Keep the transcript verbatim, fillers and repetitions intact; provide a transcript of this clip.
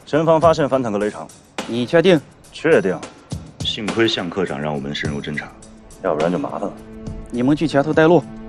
前方发现反坦克雷场。 你确定？ 确定。幸亏向科长让我们深入侦查，要不然就麻烦了。 你们去前头带路。